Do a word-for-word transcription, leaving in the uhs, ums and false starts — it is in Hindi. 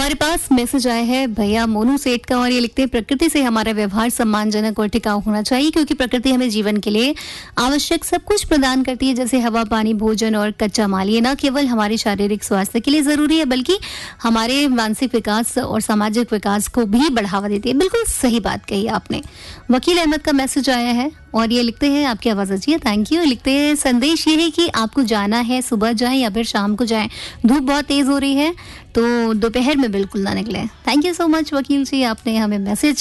हमारे पास मैसेज आया है भैया मोनू सेठ का और ये लिखते हैं प्रकृति से हमारा व्यवहार सम्मानजनक और टिकाऊ होना चाहिए क्योंकि प्रकृति हमें जीवन के लिए आवश्यक सब कुछ प्रदान करती है, जैसे हवा, पानी, भोजन और कच्चा माल। ये न केवल हमारे शारीरिक स्वास्थ्य के लिए जरूरी है बल्कि हमारे मानसिक विकास और सामाजिक विकास को भी बढ़ावा देती है। बिल्कुल सही बात कही आपने। वकील अहमद का मैसेज आया है और ये लिखते हैं आपकी आवाज़ अच्छी है, थैंक यू। लिखते हैं संदेश ये है कि आपको जाना है सुबह जाएं या फिर शाम को जाएं, धूप बहुत तेज़ हो रही है तो दोपहर में बिल्कुल ना निकलें। थैंक यू सो मच वकील जी, आपने हमें मैसेज